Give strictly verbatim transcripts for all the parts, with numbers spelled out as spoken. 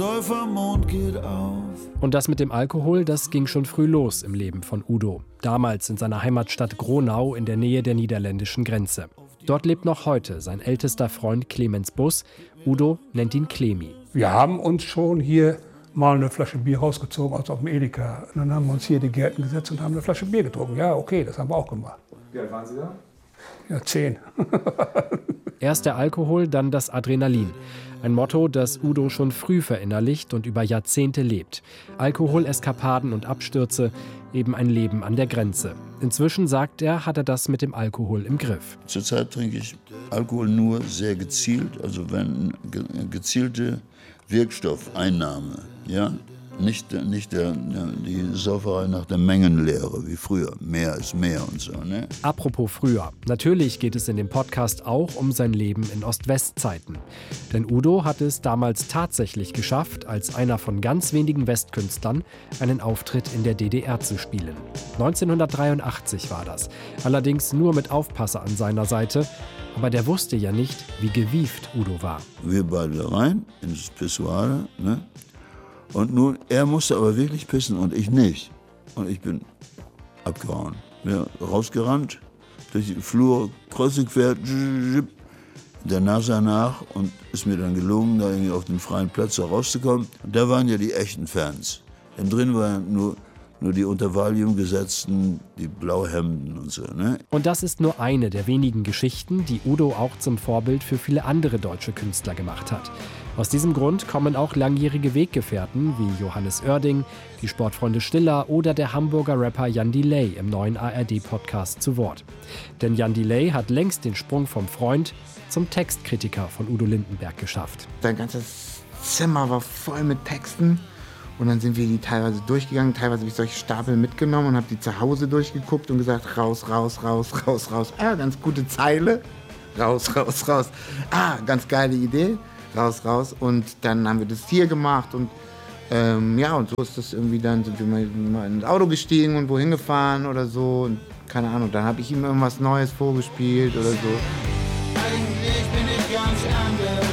Säufermond geht auf. Und das mit dem Alkohol, das ging schon früh los im Leben von Udo. Damals in seiner Heimatstadt Gronau in der Nähe der niederländischen Grenze. Dort lebt noch heute sein ältester Freund Clemens Bus. Udo nennt ihn Clemi. Wir haben uns schon hier mal eine Flasche Bier rausgezogen aus dem Edeka. Und dann haben wir uns hier in die Gärten gesetzt und haben eine Flasche Bier getrunken. Ja, okay, das haben wir auch gemacht. Wie alt waren Sie da? Ja, zehn. Erst der Alkohol, dann das Adrenalin. Ein Motto, das Udo schon früh verinnerlicht und über Jahrzehnte lebt. Alkoholeskapaden und Abstürze, eben ein Leben an der Grenze. Inzwischen, sagt er, hat er das mit dem Alkohol im Griff. Zurzeit trinke ich Alkohol nur sehr gezielt, also wenn ge- gezielte Wirkstoffeinnahme, ja, nicht, nicht der, die Sauferei nach der Mengenlehre wie früher, mehr ist mehr und so, ne? Apropos früher, natürlich geht es in dem Podcast auch um sein Leben in Ost-West-Zeiten. Denn Udo hat es damals tatsächlich geschafft, als einer von ganz wenigen Westkünstlern einen Auftritt in der D D R zu spielen. neunzehnhundertdreiundachtzig war das, allerdings nur mit Aufpasser an seiner Seite. Aber der wusste ja nicht, wie gewieft Udo war. Wir beide rein ins Pissoir, ne? Und nun, er musste aber wirklich pissen und ich nicht. Und ich bin abgehauen. Bin rausgerannt, durch die Flur, kreuz und quer, der Nase nach und ist mir dann gelungen, da irgendwie auf den freien Platz rauszukommen. Und da waren ja die echten Fans. Denn drin waren nur, nur die unter Valium gesetzten, die Blauhemden und so, ne? Und das ist nur eine der wenigen Geschichten, die Udo auch zum Vorbild für viele andere deutsche Künstler gemacht hat. Aus diesem Grund kommen auch langjährige Weggefährten wie Johannes Oerding, die Sportfreunde Stiller oder der Hamburger Rapper Jan Delay im neuen A R D-Podcast zu Wort. Denn Jan Delay hat längst den Sprung vom Freund zum Textkritiker von Udo Lindenberg geschafft. Sein ganzes Zimmer war voll mit Texten und dann sind wir die teilweise durchgegangen. Teilweise habe ich solche Stapel mitgenommen und habe die zu Hause durchgeguckt und gesagt, raus, raus, raus, raus, raus. Ah, ganz gute Zeile. Raus, raus, raus. Ah, ganz geile Idee. Raus, raus. Und dann haben wir das hier gemacht und ähm, ja, und so ist das irgendwie, dann sind wir mal, mal ins Auto gestiegen und wohin gefahren oder so. Und keine Ahnung, dann habe ich ihm irgendwas Neues vorgespielt oder so. Eigentlich bin ich ganz anders.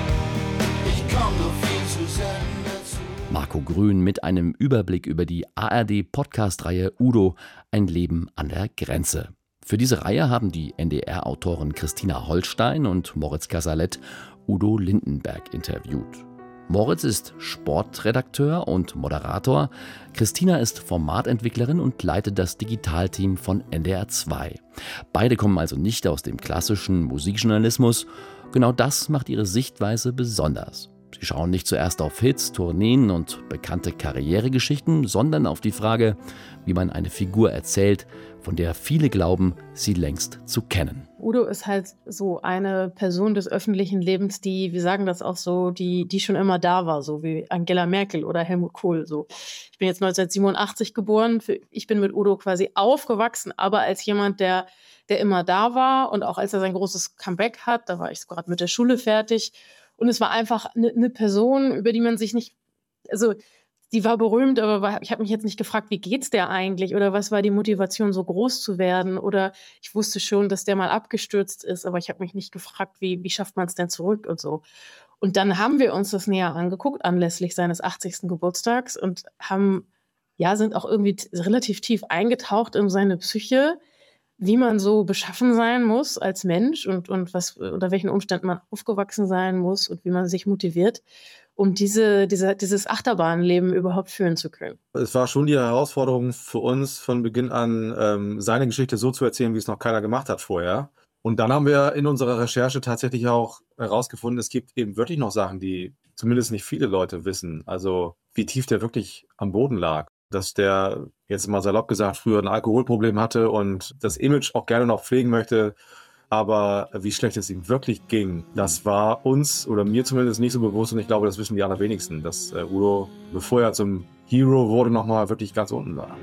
Ich komm nur viel zu selten dazu. Marco Grün mit einem Überblick über die A R D-Podcast-Reihe Udo, ein Leben an der Grenze. Für diese Reihe haben die N D R-Autoren Christina Holstein und Moritz Casalet Udo Lindenberg interviewt. Moritz ist Sportredakteur und Moderator. Christina ist Formatentwicklerin und leitet das Digitalteam von N D R zwei. Beide kommen also nicht aus dem klassischen Musikjournalismus. Genau das macht ihre Sichtweise besonders. Sie schauen nicht zuerst auf Hits, Tourneen und bekannte Karrieregeschichten, sondern auf die Frage, wie man eine Figur erzählt, von der viele glauben, sie längst zu kennen. Udo ist halt so eine Person des öffentlichen Lebens, die, wir sagen das auch so, die, die schon immer da war, so wie Angela Merkel oder Helmut Kohl. So. Ich bin jetzt neunzehnhundertsiebenundachtzig geboren, ich bin mit Udo quasi aufgewachsen, aber als jemand, der, der immer da war und auch als er sein großes Comeback hat, da war ich gerade mit der Schule fertig. Und es war einfach eine, eine Person, über die man sich nicht, also die war berühmt, aber war, ich habe mich jetzt nicht gefragt, wie geht's der eigentlich oder was war die Motivation, so groß zu werden, oder ich wusste schon, dass der mal abgestürzt ist, aber ich habe mich nicht gefragt, wie, wie schafft man es denn zurück und so. Und dann haben wir uns das näher angeguckt, anlässlich seines achtzigsten Geburtstags und haben, ja, sind auch irgendwie t- relativ tief eingetaucht in seine Psyche, wie man so beschaffen sein muss als Mensch und, und was, unter welchen Umständen man aufgewachsen sein muss und wie man sich motiviert, um diese, diese, dieses Achterbahnleben überhaupt führen zu können. Es war schon die Herausforderung für uns von Beginn an, ähm, seine Geschichte so zu erzählen, wie es noch keiner gemacht hat vorher. Und dann haben wir in unserer Recherche tatsächlich auch herausgefunden, es gibt eben wirklich noch Sachen, die zumindest nicht viele Leute wissen. Also wie tief der wirklich am Boden lag. Dass der, jetzt mal salopp gesagt, früher ein Alkoholproblem hatte und das Image auch gerne noch pflegen möchte. Aber wie schlecht es ihm wirklich ging, das war uns oder mir zumindest nicht so bewusst. Und ich glaube, das wissen die allerwenigsten, dass äh, Udo, bevor er zum Hero wurde, nochmal wirklich ganz unten war.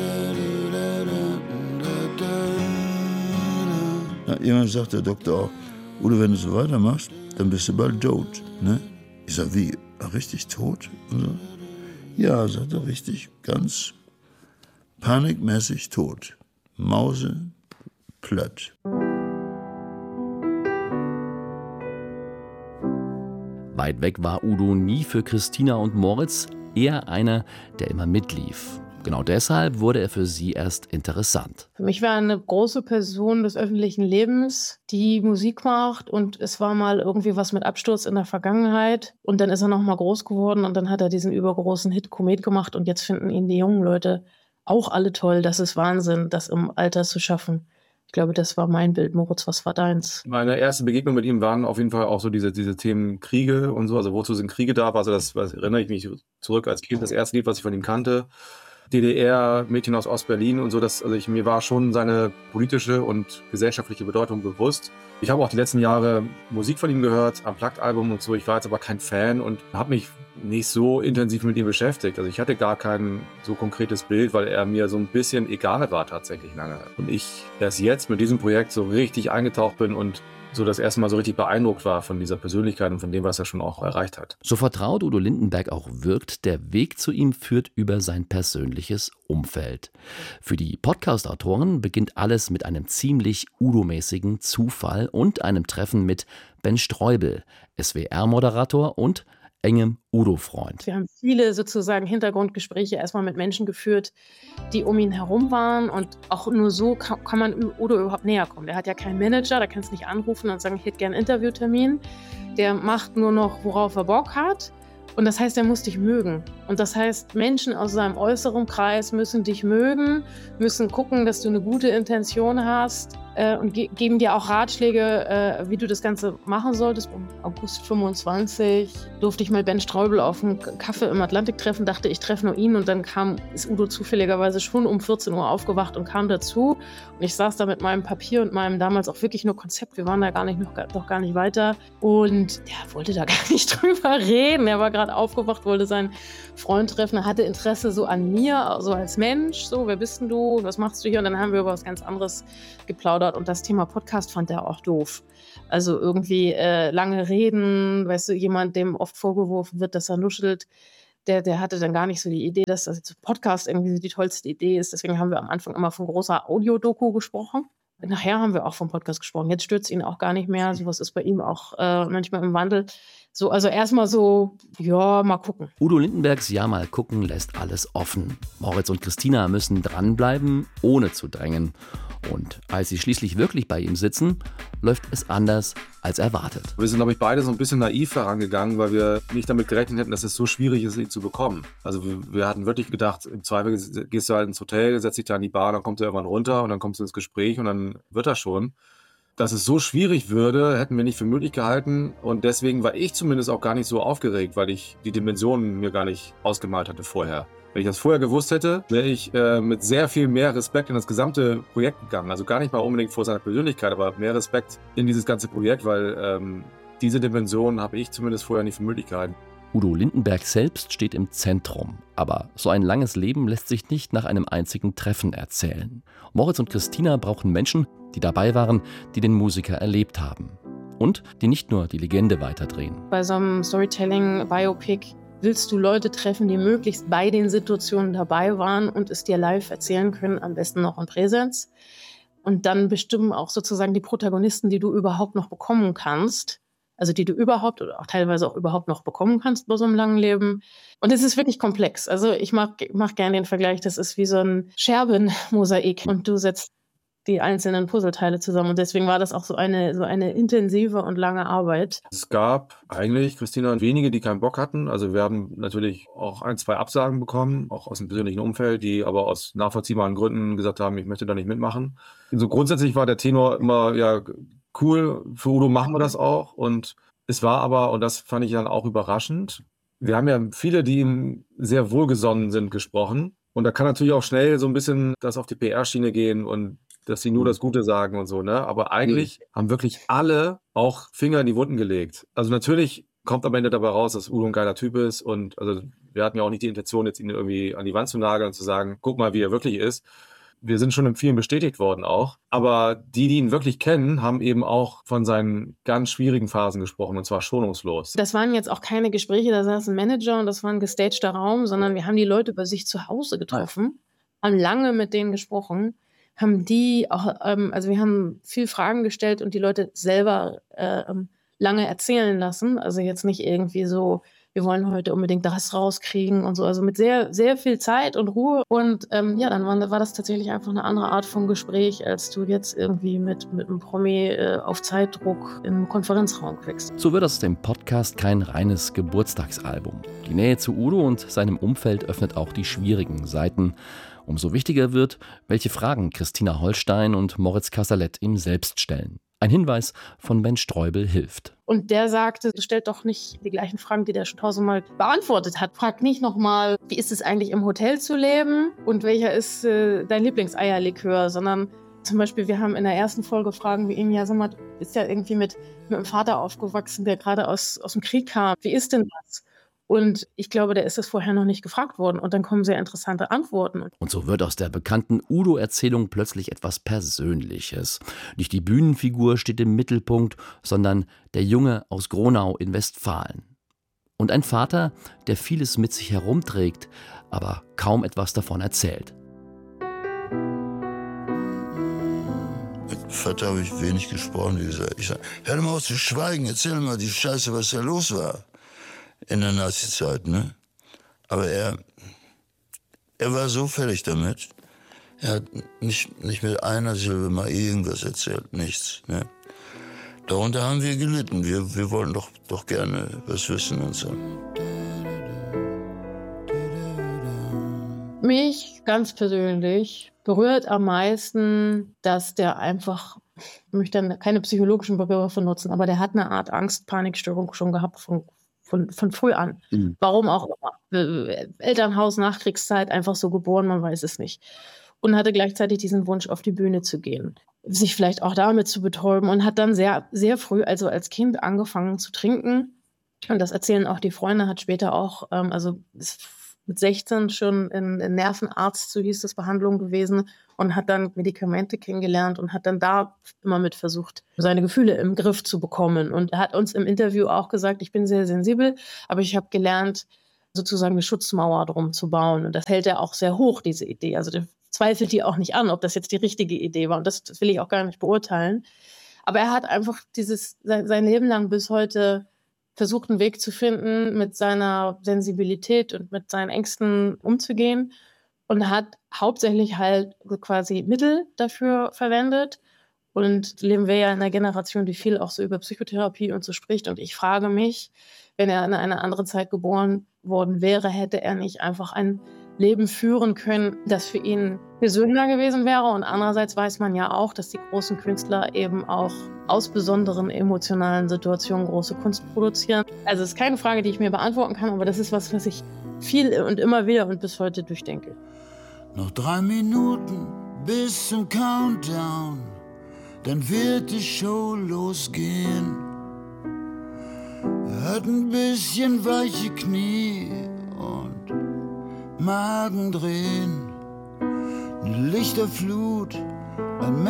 Ja, jemand sagt, der Doktor auch, Udo, wenn du so weitermachst, dann bist du bald tot. Ne? Ich sag, wie, richtig tot? Und so. Ja, sagt er, richtig, ganz panikmäßig tot. Mause, platt. Weit weg war Udo nie für Christina und Moritz, eher einer, der immer mitlief. Genau deshalb wurde er für sie erst interessant. Für mich war er eine große Person des öffentlichen Lebens, die Musik macht, und es war mal irgendwie was mit Absturz in der Vergangenheit und dann ist er noch mal groß geworden und dann hat er diesen übergroßen Hit Komet gemacht und jetzt finden ihn die jungen Leute auch alle toll. Das ist Wahnsinn, das im Alter zu schaffen. Ich glaube, das war mein Bild. Moritz, was war deins? Meine erste Begegnung mit ihm waren auf jeden Fall auch so diese, diese Themen Kriege und so. Also wozu sind Kriege da? Also das, das erinnere ich mich zurück als Kind. Das erste Lied, was ich von ihm kannte. D D R, Mädchen aus Ostberlin und so. Das, also ich, mir war schon seine politische und gesellschaftliche Bedeutung bewusst. Ich habe auch die letzten Jahre Musik von ihm gehört, am Unplugged-Album und so. Ich war jetzt aber kein Fan und habe mich nicht so intensiv mit ihm beschäftigt. Also ich hatte gar kein so konkretes Bild, weil er mir so ein bisschen egal war tatsächlich lange. Und ich erst jetzt mit diesem Projekt so richtig eingetaucht bin und so das erste Mal so richtig beeindruckt war von dieser Persönlichkeit und von dem, was er schon auch erreicht hat. So vertraut Udo Lindenberg auch wirkt, der Weg zu ihm führt über sein persönliches Umfeld. Für die Podcast-Autoren beginnt alles mit einem ziemlich Udo-mäßigen Zufall und einem Treffen mit Ben Streubel, S W R-Moderator und engem Udo-Freund. Wir haben viele sozusagen Hintergrundgespräche erstmal mit Menschen geführt, die um ihn herum waren, und auch nur so kann, kann man Udo überhaupt näher kommen. Der hat ja keinen Manager, da kannst du nicht anrufen und sagen, ich hätte gerne einen Interviewtermin. Der macht nur noch, worauf er Bock hat. Und das heißt, er muss dich mögen. Und das heißt, Menschen aus seinem äußeren Kreis müssen dich mögen, müssen gucken, dass du eine gute Intention hast äh, und ge- geben dir auch Ratschläge, äh, wie du das Ganze machen solltest. Im August fünfundzwanzig durfte ich mal Ben Streubel auf einen Kaffee im Atlantik treffen, dachte, ich treffe nur ihn, und dann kam, ist Udo zufälligerweise schon um vierzehn Uhr aufgewacht und kam dazu. Und ich saß da mit meinem Papier und meinem damals auch wirklich nur Konzept, wir waren da gar nicht, noch, noch gar nicht weiter, und der wollte da gar nicht drüber reden. Er war gerade aufgewacht, wollte seinen Freund treffen, er hatte Interesse so an mir, so als Mensch, so, wer bist denn du, was machst du hier? Und dann haben wir über was ganz anderes geplaudert, und das Thema Podcast fand er auch doof. Also irgendwie äh, lange reden, weißt du, jemand, dem oft vorgeworfen wird, dass er nuschelt, der, der hatte dann gar nicht so die Idee, dass das jetzt Podcast irgendwie die tollste Idee ist. Deswegen haben wir am Anfang immer von großer Audiodoku gesprochen. Nachher haben wir auch vom Podcast gesprochen. Jetzt stört es ihn auch gar nicht mehr. Sowas ist bei ihm auch äh, manchmal im Wandel. So, also erstmal so, ja, mal gucken. Udo Lindenbergs Ja, mal gucken lässt alles offen. Moritz und Christina müssen dranbleiben, ohne zu drängen. Und als sie schließlich wirklich bei ihm sitzen, läuft es anders als erwartet. Wir sind, glaube ich, beide so ein bisschen naiv herangegangen, weil wir nicht damit gerechnet hätten, dass es so schwierig ist, ihn zu bekommen. Also wir, wir hatten wirklich gedacht, im Zweifel gehst du halt ins Hotel, setzt dich da an die Bar, dann kommt er irgendwann runter und dann kommst du ins Gespräch und dann wird er schon. Dass es so schwierig würde, hätten wir nicht für möglich gehalten, und deswegen war ich zumindest auch gar nicht so aufgeregt, weil ich die Dimensionen mir gar nicht ausgemalt hatte vorher. Wenn ich das vorher gewusst hätte, wäre ich äh, mit sehr viel mehr Respekt in das gesamte Projekt gegangen. Also gar nicht mal unbedingt vor seiner Persönlichkeit, aber mehr Respekt in dieses ganze Projekt, weil ähm, diese Dimensionen habe ich zumindest vorher nicht für möglich gehalten. Udo Lindenberg selbst steht im Zentrum. Aber so ein langes Leben lässt sich nicht nach einem einzigen Treffen erzählen. Moritz und Christina brauchen Menschen, die dabei waren, die den Musiker erlebt haben. Und die nicht nur die Legende weiterdrehen. Bei so einem Storytelling-Biopic willst du Leute treffen, die möglichst bei den Situationen dabei waren und es dir live erzählen können, am besten noch in Präsenz. Und dann bestimmen auch sozusagen die Protagonisten, die du überhaupt noch bekommen kannst. Also die du überhaupt oder auch teilweise auch überhaupt noch bekommen kannst bei so einem langen Leben. Und es ist wirklich komplex. Also ich mag, mag gerne den Vergleich, das ist wie so ein Scherbenmosaik und du setzt die einzelnen Puzzleteile zusammen. Und deswegen war das auch so eine, so eine intensive und lange Arbeit. Es gab eigentlich, Christina, wenige, die keinen Bock hatten. Also wir haben natürlich auch ein, zwei Absagen bekommen, auch aus dem persönlichen Umfeld, die aber aus nachvollziehbaren Gründen gesagt haben, ich möchte da nicht mitmachen. So grundsätzlich war der Tenor immer, ja, cool, für Udo machen wir das auch. Und es war aber, und das fand ich dann auch überraschend, wir haben ja viele, die ihm sehr wohlgesonnen sind, gesprochen. Und da kann natürlich auch schnell so ein bisschen das auf die P R-Schiene gehen und dass sie nur das Gute sagen und so, ne? Aber eigentlich mhm. haben wirklich alle auch Finger in die Wunden gelegt. Also natürlich kommt am Ende dabei raus, dass Udo ein geiler Typ ist, und also wir hatten ja auch nicht die Intention, jetzt ihn irgendwie an die Wand zu nageln und zu sagen, guck mal, wie er wirklich ist. Wir sind schon in vielen bestätigt worden auch. Aber die, die ihn wirklich kennen, haben eben auch von seinen ganz schwierigen Phasen gesprochen, und zwar schonungslos. Das waren jetzt auch keine Gespräche, da saß ein Manager und das war ein gestagter Raum, sondern wir haben die Leute bei sich zu Hause getroffen, haben lange mit denen gesprochen, haben die auch, ähm, also wir haben viel Fragen gestellt und die Leute selber äh, lange erzählen lassen. Also jetzt nicht irgendwie so, wir wollen heute unbedingt das rauskriegen und so. Also mit sehr, sehr viel Zeit und Ruhe. Und ähm, ja, dann war, war das tatsächlich einfach eine andere Art von Gespräch, als du jetzt irgendwie mit, mit einem Promi äh, auf Zeitdruck im Konferenzraum kriegst. So wird aus dem Podcast kein reines Geburtstagsalbum. Die Nähe zu Udo und seinem Umfeld öffnet auch die schwierigen Seiten. Umso wichtiger wird, welche Fragen Christina Holstein und Moritz Casalet ihm selbst stellen. Ein Hinweis von Ben Streubel hilft. Und der sagte, stellt doch nicht die gleichen Fragen, die der schon tausendmal beantwortet hat. Frag nicht nochmal, wie ist es eigentlich im Hotel zu leben und welcher ist äh, dein Lieblingseierlikör, sondern zum Beispiel, wir haben in der ersten Folge fragen wir ihn, ja, sag mal, du bist ja irgendwie mit, mit einem Vater aufgewachsen, der gerade aus, aus dem Krieg kam. Wie ist denn das? Und ich glaube, der ist das vorher noch nicht gefragt worden. Und dann kommen sehr interessante Antworten. Und so wird aus der bekannten Udo-Erzählung plötzlich etwas Persönliches. Nicht die Bühnenfigur steht im Mittelpunkt, sondern der Junge aus Gronau in Westfalen. Und ein Vater, der vieles mit sich herumträgt, aber kaum etwas davon erzählt. Mit Vater habe ich wenig gesprochen, wie gesagt. Ich sage, hör doch mal auf zu schweigen, erzähl mal die Scheiße, was da los war. In der Nazi-Zeit, ne? Aber er, er war so fertig damit. Er hat nicht, nicht mit einer Silbe mal irgendwas erzählt, nichts, ne? Darunter haben wir gelitten. Wir, wir wollten doch, doch gerne was wissen und so. Mich ganz persönlich berührt am meisten, dass der einfach, ich möchte dann keine psychologischen Begriffe nutzen, aber der hat eine Art Angst-Panikstörung schon gehabt von Von, von früh an. Mhm. Warum auch immer. Elternhaus, Nachkriegszeit, einfach so geboren, man weiß es nicht. Und hatte gleichzeitig diesen Wunsch, auf die Bühne zu gehen. Sich vielleicht auch damit zu betäuben und hat dann sehr, sehr früh, also als Kind, angefangen zu trinken. Und das erzählen auch die Freunde, hat später auch, ähm, also ist mit sechzehn schon in, in Nervenarzt, so hieß das, Behandlung gewesen und hat dann Medikamente kennengelernt und hat dann da immer mit versucht, seine Gefühle im Griff zu bekommen. Und er hat uns im Interview auch gesagt, ich bin sehr sensibel, aber ich habe gelernt, sozusagen eine Schutzmauer drum zu bauen. Und das hält er auch sehr hoch, diese Idee. Also der zweifelt die auch nicht an, ob das jetzt die richtige Idee war. Und das, das will ich auch gar nicht beurteilen. Aber er hat einfach dieses sein, sein Leben lang bis heute versucht, einen Weg zu finden, mit seiner Sensibilität und mit seinen Ängsten umzugehen und hat hauptsächlich halt quasi Mittel dafür verwendet. Und leben wir ja in einer Generation, die viel auch so über Psychotherapie und so spricht. Und ich frage mich, wenn er in einer anderen Zeit geboren worden wäre, hätte er nicht einfach ein Leben führen können, das für ihn gesünder gewesen wäre. Und andererseits weiß man ja auch, dass die großen Künstler eben auch aus besonderen emotionalen Situationen große Kunst produzieren. Also es ist keine Frage, die ich mir beantworten kann, aber das ist was, was ich viel und immer wieder und bis heute durchdenke. Noch drei Minuten bis zum Countdown, dann wird die Show losgehen. Er hat ein bisschen weiche Knie und Magendrehen, eine Lichterflut, ein